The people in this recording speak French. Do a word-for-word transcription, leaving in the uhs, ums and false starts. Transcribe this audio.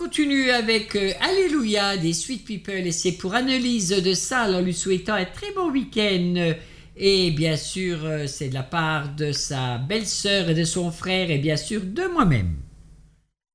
continue avec euh, Alléluia des Sweet People et c'est pour Annelise de Salles en lui souhaitant un très bon week-end. Et bien sûr, euh, c'est de la part de sa belle-sœur et de son frère et bien sûr de moi-même.